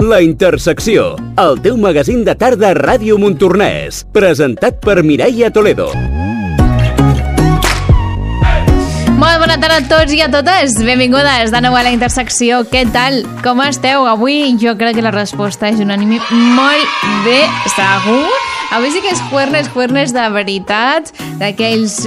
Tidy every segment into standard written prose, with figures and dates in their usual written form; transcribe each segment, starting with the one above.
La Intersecció, el teu magazín de tarda a Ràdio Montornès, presentat per Mireia Toledo. Molt bona tarda a tots i a totes. Benvingudes de nou a La Intersecció. Què tal? Com esteu? Avui jo crec que la resposta és unànime. Molt bé, segur. Avui sí que és juernes de veritat, d'aquells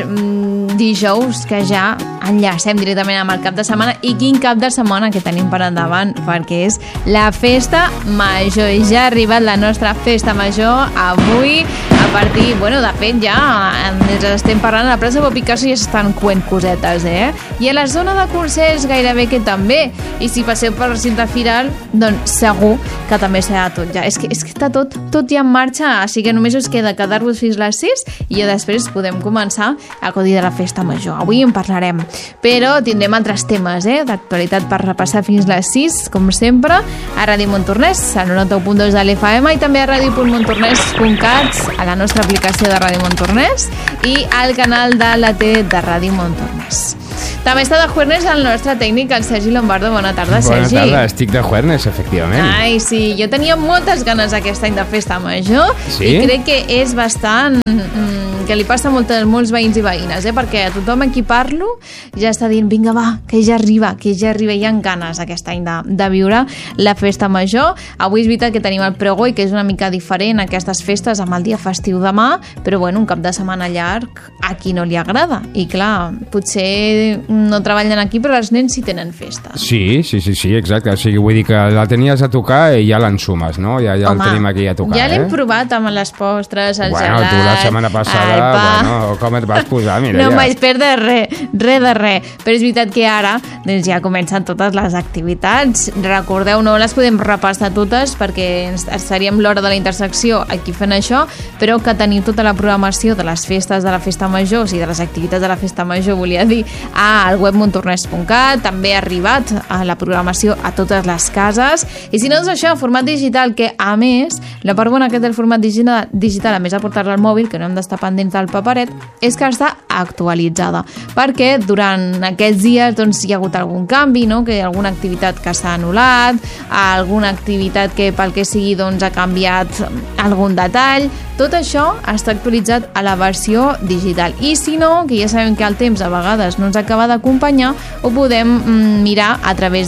dijous que ja enllacem directament amb el cap de setmana. I quin cap de setmana que tenim per endavant, perquè és la festa major. Ja ha arribat la nostra festa major avui, a partir, de fet ja ens estem parlant a la plaça Pau Picasso i ja s'estan coent cosetes, I a la zona de concerts gairebé que també. I si passeu per la cinta firal, doncs segur que també serà tot ja. És que està tot ja en marxa, així que només us queda quedar-vos fins les 6 i ja després podem començar a gaudir de la festa major. Avui en parlarem, però tindrem altres temes d'actualitat per repassar fins les 6, com sempre, a Ràdio Montornès, a 91.2 de l'FM i també a radio.montornès.cat, a la nostra aplicació de Ràdio Montornès i al canal de la T de Ràdio Montornès. També està de juernes el nostre tècnic, el Sergi Lombardo. Bona tarda, Sergi. Bona tarda, estic de juernes, efectivament. Ai, sí, jo tenia moltes ganes aquest any de festa major. Sí? I crec que és bastant... que li passa a molts veïns i veïnes, perquè a tothom a qui parlo ja està dient, vinga va, que ja arriba, hi ha ganes aquest any de viure la festa major. Avui és veritat que tenim el pregó i que és una mica diferent aquestes festes amb el dia festiu demà, però un cap de setmana llarg a qui no li agrada. I clar, potser no treballen aquí, però els nens sí tenen festa. Sí, exacte. O sigui, vull dir que la tenies a tocar i ja l'ensumes, no? Ja el tenim aquí a tocar, Ja l'hem provat amb les postres, el gelat... tu la setmana passada, com et vas posar, Mireia? No em vaig perdre res de res. Però és veritat que ara ja comencen totes les activitats. Recordeu, no les podem repassar totes perquè estaríem l'hora de la intersecció aquí fent això, però que teniu tota la programació de les festes de la festa major, o sigui, de les activitats de la festa major, volia dir, al web montornès.cat. També ha arribat a la programació a totes les cases. I si no, és això, format digital, que a més, la part bona que té el format digital, a més de portar-la al mòbil, que no hem d'estar pendents del paperet, és que està actualitzada, perquè durant aquests dies hi ha hagut algun canvi, que alguna activitat que s'ha anul·lat, alguna activitat que pel que sigui ha canviat algun detall. Tot això està actualitzat a la versió digital. I si no, que ja sabem que el temps a vegades no ens acaba d'acompanyar, ho podem mirar a través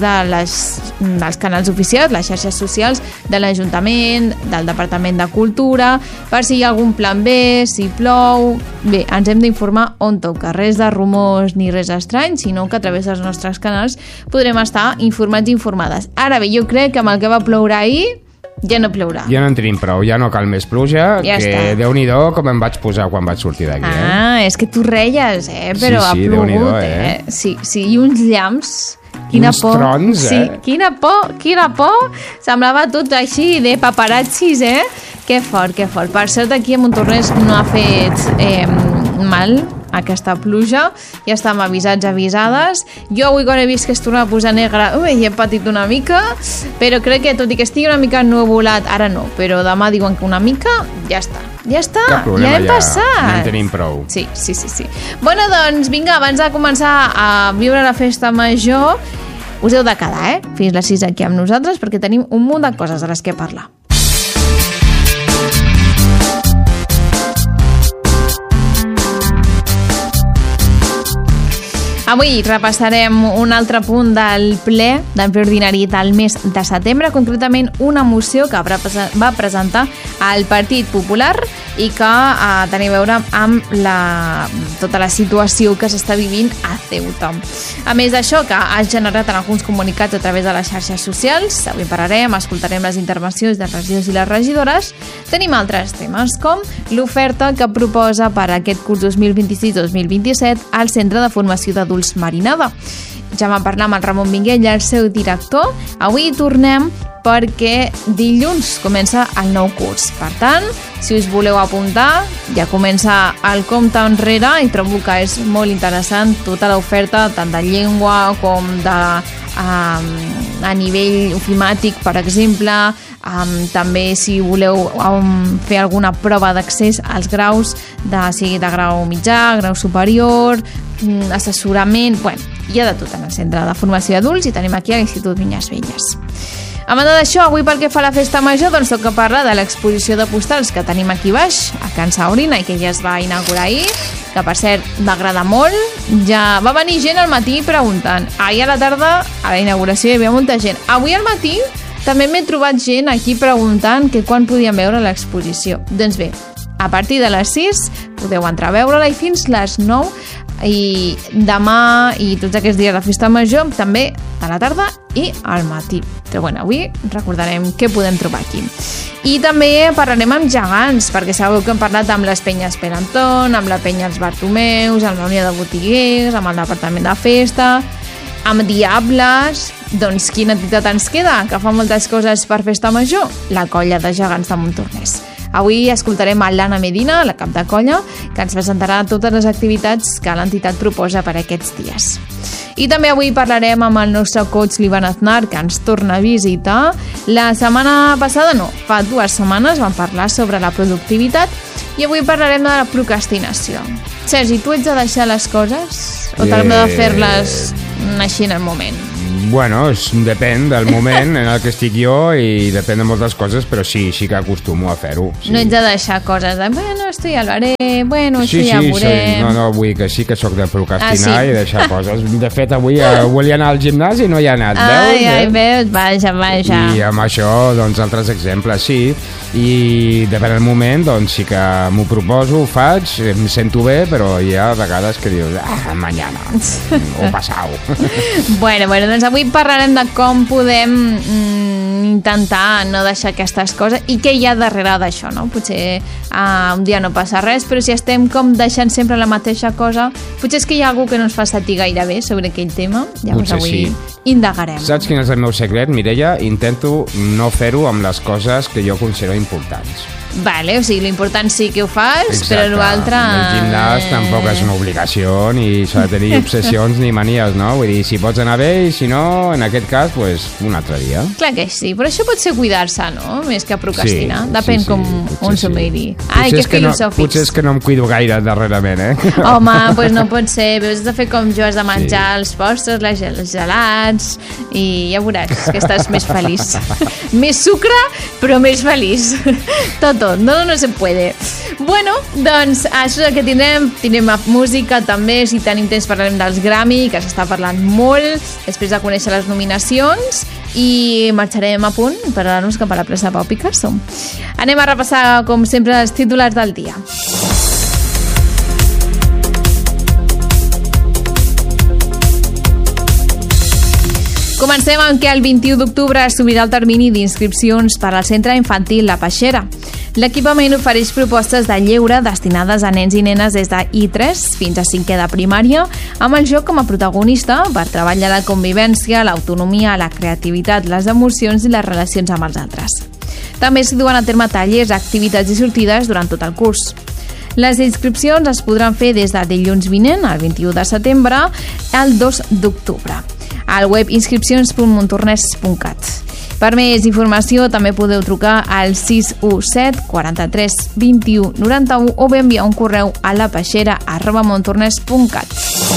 dels canals oficials, les xarxes socials de l'Ajuntament, del Departament de Cultura, per si hi ha algun plan B, si plou... Bé, ens hem d'informar on toca. Res de rumors ni res estrany, sinó que a través dels nostres canals podrem estar informats i informades. Ara bé, jo crec que amb el que va ploure ahir ja no plourà. Ja no en tenim prou, ja no cal més pluja, ja que està. Déu-n'hi-do com em vaig posar quan vaig sortir d'aquí. És que tu reies, però sí, ha plogut, Déu-n'hi-do, Sí, i uns llamps... Quina uns por. Trons, Sí, quina por. Semblava tot així de paparazzis, Que fort. Per cert, aquí a Montornès no ha fet mal aquesta pluja, ja estàvem avisades. Jo avui quan he vist que es tornava a posar negre, he patit una mica, però crec que tot i que estigui una mica nuvolat, ara no, però demà diuen que una mica, ja està. Ja hem passat. Ja en tenim prou. Sí. Bueno, doncs, vinga, abans de començar a viure la festa major, us heu de quedar, fins les 6 aquí amb nosaltres, perquè tenim un munt de coses de les que parlar. Avui repassarem un altre punt del ple del ple ordinari del mes de setembre, concretament una moció que va presentar el Partit Popular i que tenia a veure amb tota la situació que s'està vivint a Ceuta. A més d'això, que ha generat en alguns comunicats a través de les xarxes socials, avui parlarem, escoltarem les intervencions dels regidors i les regidores, tenim altres temes com l'oferta que proposa per a aquest curs 2026-2027 al Centre de Formació d'Adults Marinada. Ja vam parlar amb el Ramon Minguell, el seu director. Avui tornem perquè dilluns comença el nou curs. Per tant, si us voleu apuntar, ja comença el compte enrere i trobo que és molt interessant tota l'oferta, tant de llengua com a nivell ofimàtic, per exemple. També si voleu fer alguna prova d'accés als graus, sigui de grau mitjà, grau superior, assessorament, hi ha de tot en el Centre de Formació d'Adults i tenim aquí a l'Institut Vinyes Velles. A banda d'això, avui pel que fa a la festa major, doncs toca parlar de l'exposició de postals que tenim aquí baix, a Can Saurina, i que ja es va inaugurar ahir, que per cert m'agrada molt. Ja va venir gent al matí preguntant. Ahir a la tarda, a la inauguració, hi havia molta gent. Avui al matí també m'he trobat gent aquí preguntant que quan podien veure l'exposició. Doncs bé, a partir de les 6 podeu entrar a veure-la i fins les 9, i demà i tots aquests dies de festa major també a la tarda i al matí. Però bueno, avui recordarem què podem trobar aquí. I també parlarem amb gegants, perquè sabeu que hem parlat amb les penyes Pere Anton, amb la penya Els Bartomeus, amb la Unió de Botiguers, amb el Departament de Festa, amb Diables. Doncs quina entitat ens queda, que fa moltes coses per festa major? La Colla de Gegants de Montornès. Avui escoltarem a l'Anna Medina, la cap de colla, que ens presentarà totes les activitats que l'entitat proposa per aquests dies. I també avui parlarem amb el nostre coach l'Ivan Aznar, que ens torna a visitar. La setmana passada, no, fa 2 setmanes vam parlar sobre la productivitat i avui parlarem de la procrastinació. Sergi, tu ets de deixar les coses o t'agrada de fer-les així en el moment? Bueno, depèn del moment en el que estic jo i depèn de moltes coses, però sí que acostumo a fer-ho. Sí. No ets de deixar coses de, bueno, esto ja lo haré, bueno, això ja ho veurem. No, vull que sí que sóc de procrastinar i deixar coses. De fet, avui volia anar al gimnàs i no hi ha anat, veus? Veus, vaja. I amb això, doncs, altres exemples, sí. I depèn del moment, doncs sí que m'ho proposo, ho faig, em sento bé, però hi ha vegades que dius, mañana, o passau. Bueno, doncs avui parlarem de com podem intentar no deixar aquestes coses i què hi ha darrere d'això, no? Potser un dia no passa res, però si estem com deixant sempre la mateixa cosa, potser és que hi ha algú que no ens fa sentir gaire bé sobre aquell tema. Llavors potser avui indagarem. Saps quin és el meu secret, Mireia? Intento no fer-ho amb les coses que jo considero importants. Vale, o sigui, l'important sí que ho fas, exacte. Però l'altre... El gimnàs tampoc és una obligació, ni s'ha de tenir obsessions ni manies, no? Vull dir, si pots anar bé i si no, en aquest cas, pues, un altre dia. Clar que sí, però això pot ser cuidar-se, no? Més que procrastinar. Sí, depèn com on s'ho miri. Ai, que filosòfics. Potser és que no em cuido gaire darrerament, eh? Home, doncs no pot ser. Has de fer com jo, has de menjar els postres, els gelats, i ja veuràs que estàs més feliç. Més sucre, però més feliç. Tot. No se puede. Bueno, doncs això és el que tindrem música també, si tenim temps parlarem dels Grammy, que s'està parlant molt després de conèixer les nominacions, i marxarem a punt per anar-nos cap a la plaça Pau Picasso. Anem a repassar com sempre els titulars del dia. Comencem amb que el 21 d'octubre s'obrirà el termini d'inscripcions per al centre infantil La Peixera. L'equipament ofereix propostes de lleure destinades a nens i nenes des de I3 fins a 5è de primària, amb el joc com a protagonista per treballar la convivència, l'autonomia, la creativitat, les emocions i les relacions amb els altres. També s'hi duen a terme tallers, activitats i sortides durant tot el curs. Les inscripcions es podran fer des de dilluns vinent, el 21 de setembre, al 2 d'octubre, al web inscripcions.montornès.cat. Per més informació també podeu trucar al 617 43 21 91 o bé enviar un correu a lapeixera@montornès.cat.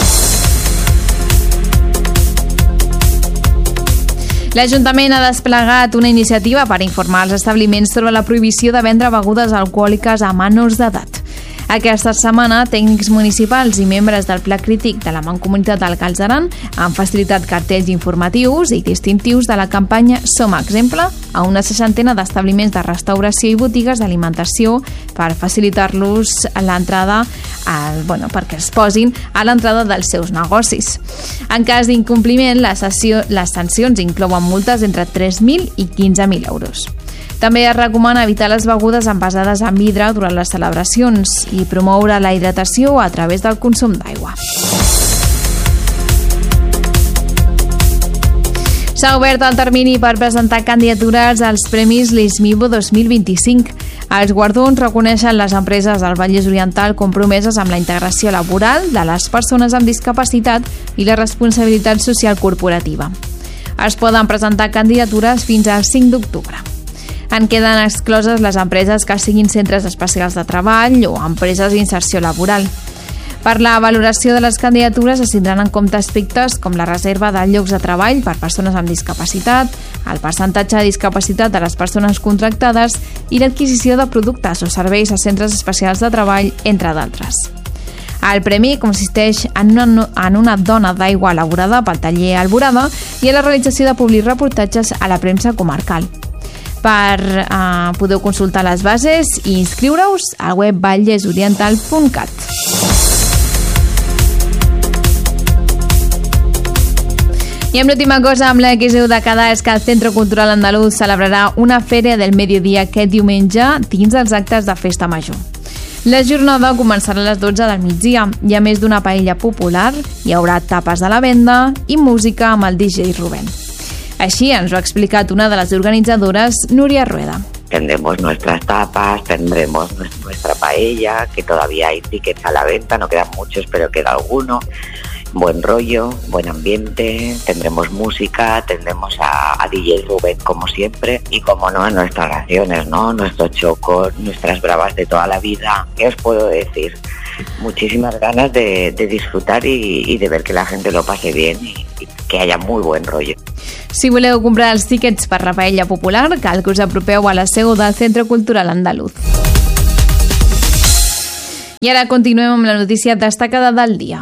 L'Ajuntament ha desplegat una iniciativa per informar els establiments sobre la prohibició de vendre begudes alcohòliques a menors d'edat. Aquesta setmana, tècnics municipals i membres del Pla Crític de la Mancomunitat del Galzeran han facilitat cartells informatius i distintius de la campanya Som Exemple a una 60ena d'establiments de restauració i botigues d'alimentació per facilitar-los l'entrada perquè es posin a l'entrada dels seus negocis. En cas d'incompliment, les sancions inclouen multes entre 3.000 i 15.000 euros. També es recomana evitar les begudes envasades en vidre durant les celebracions i promoure la hidratació a través del consum d'aigua. S'ha obert el termini per presentar candidatures als Premis Lismivo 2025. Els guardons reconeixen les empreses del Vallès Oriental compromeses amb la integració laboral de les persones amb discapacitat i la responsabilitat social corporativa. Es poden presentar candidatures fins al 5 d'octubre. En queden excloses les empreses que siguin centres especials de treball o empreses d'inserció laboral. Per la valoració de les candidatures es tindran en compte aspectes com la reserva de llocs de treball per persones amb discapacitat, el percentatge de discapacitat de les persones contractades i l'adquisició de productes o serveis a centres especials de treball, entre d'altres. El premi consisteix en una dona d'aigua elaborada pel taller Alborada i en la realització de publireportatges a la premsa comarcal. Podeu consultar les bases i inscriure-us al web vallesoriental.cat. I amb l'última cosa, amb la que us heu de quedar, és que el Centre Cultural Andalús celebrarà una Feria del Mediodía aquest diumenge dins els actes de Festa Major. La jornada començarà a les 12 del migdia i a més d'una paella popular hi haurà tapes de la venda i música amb el DJ Rubén. Així ens ho ha explicat una de las organizadoras, Núria Rueda. Tendremos nuestras tapas, tendremos nuestra paella, que todavía hay tickets a la venta, no quedan muchos, pero queda alguno. Buen rollo, buen ambiente, tendremos música, tendremos a DJ Rubén como siempre y como no, nuestras raciones, ¿no? Nuestros chocos, nuestras bravas de toda la vida. ¿Qué os puedo decir? Muchísimas ganas de disfrutar y de ver que la gente lo pase bien y que haya muy buen rollo. Si voleu comprar els tíquets per la paella popular, cal que us apropeu a la seu del Centre Cultural Andalús. I ara continuem amb la notícia destacada del dia.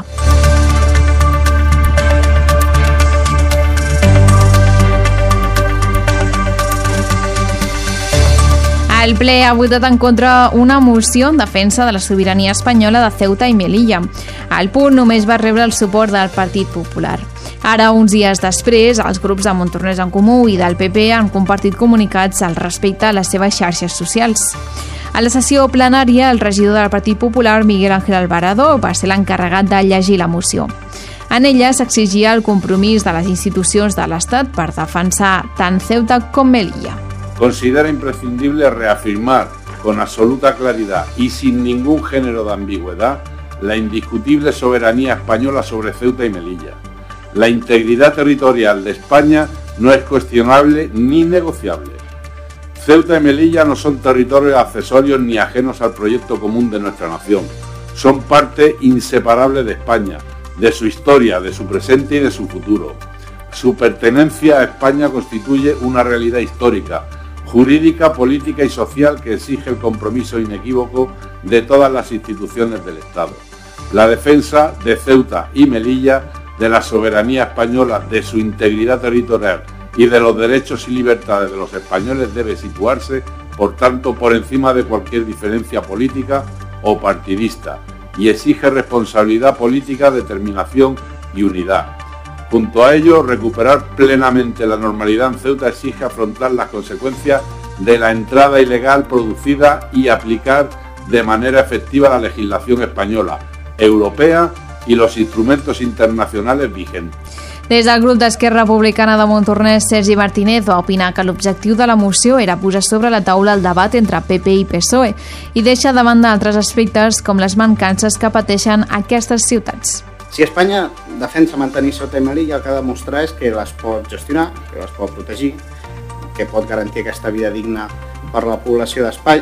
El ple ha votat en contra una moció en defensa de la sobirania espanyola de Ceuta i Melilla. El punt només va rebre el suport del Partit Popular. Ara, uns dies després, els grups de Montornès en Comú i del PP han compartit comunicats al respecte a les seves xarxes socials. A la sessió plenària, el regidor del Partit Popular, Miguel Ángel Alvarado, va ser l'encarregat de llegir la moció. En ella s'exigia el compromís de les institucions de l'Estat per defensar tant Ceuta com Melilla. Considera imprescindible reafirmar con absoluta claridad y sin ningún género de ambigüedad la indiscutible soberanía española sobre Ceuta y Melilla. La integridad territorial de España no es cuestionable ni negociable. Ceuta y Melilla no son territorios accesorios ni ajenos al proyecto común de nuestra nación. Son parte inseparable de España, de su historia, de su presente y de su futuro. Su pertenencia a España constituye una realidad histórica, jurídica, política y social que exige el compromiso inequívoco de todas las instituciones del Estado. La defensa de Ceuta y Melilla, de la soberanía española, de su integridad territorial y de los derechos y libertades de los españoles debe situarse, por tanto, por encima de cualquier diferencia política o partidista y exige responsabilidad política, determinación y unidad. Junto a ello, recuperar plenamente la normalidad en Ceuta exige afrontar las consecuencias de la entrada ilegal producida y aplicar de manera efectiva la legislación española, europea y los instrumentos internacionales vigentes. Des del grup d'Esquerra Republicana de Montornès, Sergi Martínez va opinar que l'objectiu de la moció era posar sobre la taula el debat entre PP i PSOE i deixa de banda altres aspectes com les mancances que pateixen aquestes ciutats. Si Espanya defensa mantenir Ceuta i Melilla, el que ha de demostrar és que les pot gestionar, que les pot protegir, que pot garantir aquesta vida digna per la població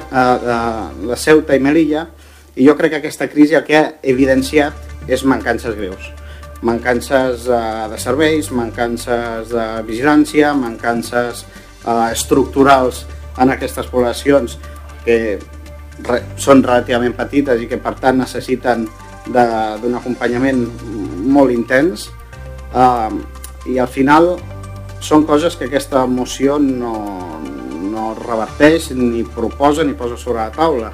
de Ceuta i Melilla, i jo crec que aquesta crisi el que ha evidenciat és mancances greus. Mancances de serveis, mancances de vigilància, mancances estructurals en aquestes poblacions que són relativament petites i que per tant necessiten d'un acompanyament molt intens, i al final són coses que aquesta moció no reverteix ni proposa ni posa sobre la taula.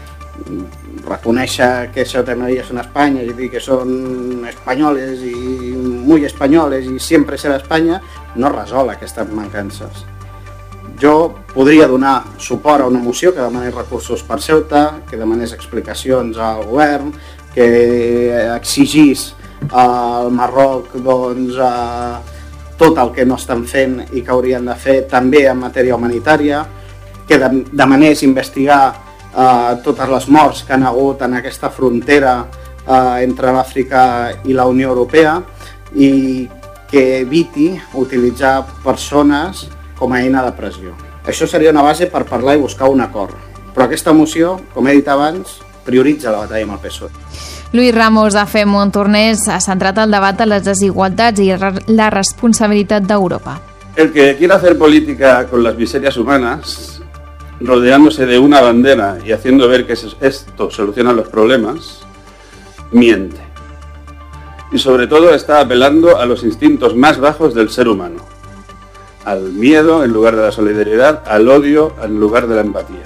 Reconèixer que Ceuta i Melilla són Espanya i dir que són espanyoles i muy espanyoles i sempre serà Espanya no resol aquestes mancances. Jo podria donar suport a una moció que demanés recursos per Ceuta, que demanés explicacions al govern, que exigís al Marroc tot el que no estan fent i que haurien de fer també en matèria humanitària, que demanés investigar totes les morts que han hagut en aquesta frontera entre l'Àfrica i la Unió Europea i que eviti utilitzar persones com a eina de pressió. Això seria una base per parlar i buscar un acord. Però aquesta moció, com he dit abans, prioritza la batalla amb el PSOE. Luis Ramos, de FEM Montornès, ha centrat el debat a les desigualtats i la responsabilitat d'Europa. El que quiera hacer política con las miserias humanas, rodeándose de una bandera y haciendo ver que esto soluciona los problemas, miente. Y sobre todo está apelando a los instintos más bajos del ser humano. Al miedo en lugar de la solidaridad, al odio en lugar de la empatía.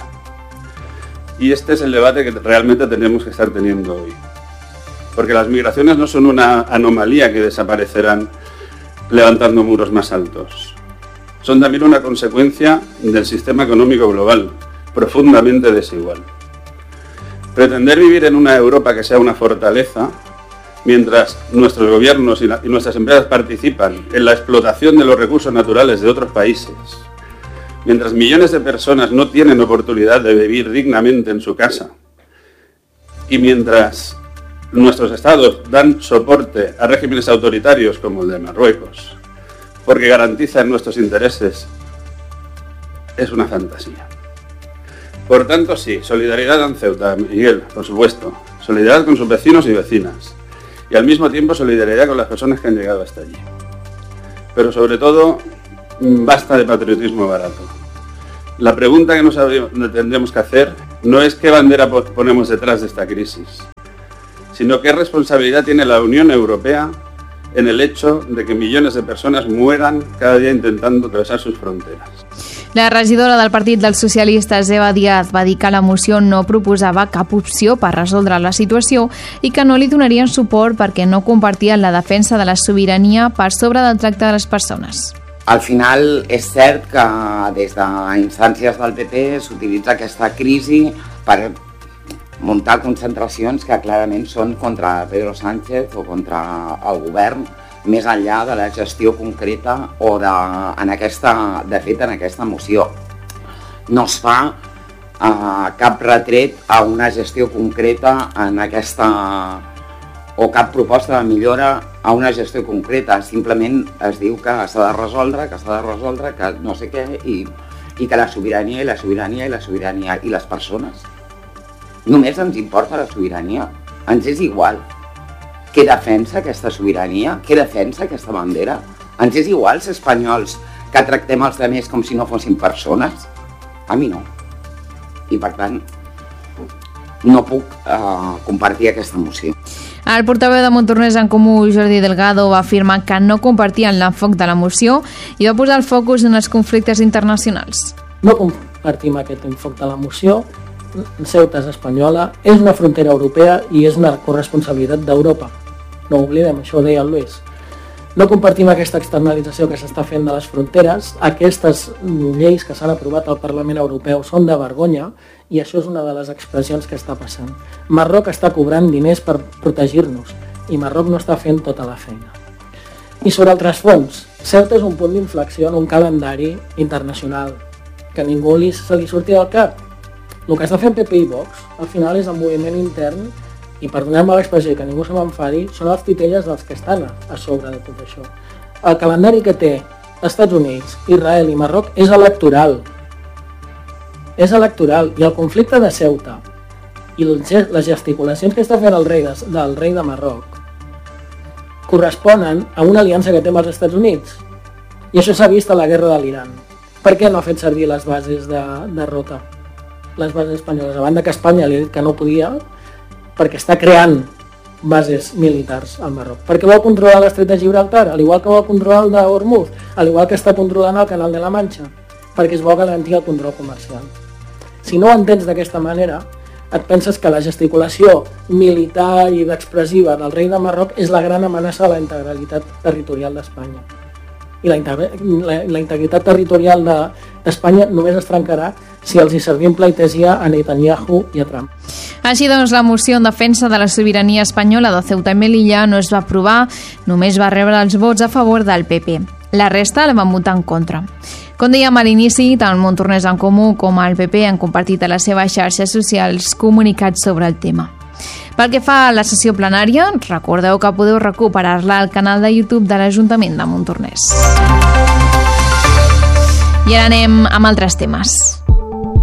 Y este es el debate que realmente tenemos que estar teniendo hoy. Porque las migraciones no son una anomalía que desaparecerán levantando muros más altos. Son también una consecuencia del sistema económico global, profundamente desigual. Pretender vivir en una Europa que sea una fortaleza, mientras nuestros gobiernos y nuestras empresas participan en la explotación de los recursos naturales de otros países, mientras millones de personas no tienen oportunidad de vivir dignamente en su casa, y mientras nuestros estados dan soporte a regímenes autoritarios como el de Marruecos, porque garantizan nuestros intereses, es una fantasía. Por tanto, sí, solidaridad en Ceuta, Miguel, por supuesto, solidaridad con sus vecinos y vecinas, y al mismo tiempo solidaridad con las personas que han llegado hasta allí. Pero sobre todo, basta de patriotismo barato. La pregunta que nos tendremos que hacer no es qué bandera ponemos detrás de esta crisis, sino qué responsabilidad tiene la Unión Europea en el hecho de que millones de personas mueran cada día intentando atravesar sus fronteras. La regidora del Partit dels Socialistes, Eva Díaz, va dir que la moció no proposava cap opció per resoldre la situació i que no li donarien suport perquè no compartien la defensa de la sobirania per sobre del tracte de les persones. Al final és cert que des d'instàncies del PP s'utilitza aquesta crisi per muntar concentracions que clarament són contra Pedro Sánchez o contra el govern, més enllà de la gestió concreta o de fet en aquesta moció. No es fa cap retret a una gestió concreta en aquesta, o cap proposta de millora a una gestió concreta, simplement es diu que s'ha de resoldre, que no sé què, i que la sobirania i les persones. Només ens importa la sobirania, ens és igual. Què defensa aquesta sobirania? Què defensa aquesta bandera? Ens és igual ser espanyols que tractem els altres com si no fossin persones? A mi no. I per tant, no puc compartir aquesta moció. El portaveu de Montornès en Comú, Jordi Delgado, va afirmar que no compartien l'enfoc de la moció i va posar el focus en els conflictes internacionals. No compartim aquest enfoc de la moció. Ceuta és espanyola, és una frontera europea i és una corresponsabilitat d'Europa. No ho oblidem, això ho deia el Luis. No compartim aquesta externalització que s'està fent de les fronteres. Aquestes lleis que s'han aprovat al Parlament Europeu són de vergonya i això és una de les expressions que està passant. Marroc està cobrant diners per protegir-nos i Marroc no està fent tota la feina. I sobre el trasfons, Ceuta és un punt d'inflexió en un calendari internacional que a ningú se li surti del cap. El que està fent PP i Vox, al final és el moviment intern, i per donar-me l'expressió que ningú se m'enfadi, són els titelles dels que estan a sobre de tot això. El calendari que té Estats Units, Israel i Marroc és electoral. És electoral, i el conflicte de Ceuta i les gesticulacions que està fent el rei de Marroc corresponen a una aliança que té amb els Estats Units. I això s'ha vist a la guerra de l'Iran. Per què no ha fet servir les bases de Rota? Les bases espanyoles, a banda que Espanya li ha dit que no podia, perquè està creant bases militars al Marroc. Perquè vol controlar l'estret de Gibraltar, al igual que vol controlar el d'Hormuz, al igual que està controlant el canal de la Manxa, perquè es vol garantir el control comercial. Si no ho entens d'aquesta manera, et penses que la gesticulació militar i expressiva del rei de Marroc és la gran amenaça a la integralitat territorial d'Espanya. I la integritat territorial d'Espanya només es trencarà si els hi servim pleitesia a Netanyahu i a Trump. Així doncs, la moció en defensa de la sobirania espanyola de Ceuta i Melilla no es va aprovar, només va rebre els vots a favor del PP. La resta la van votar en contra. Com dèiem a l'inici, tant Montornès en Comú com el PP han compartit a les seves xarxes socials comunicats sobre el tema. Pel que fa a la sessió plenària, recordeu que podeu recuperar-la al canal de YouTube de l'Ajuntament de Montornès. I ara anem amb altres temes.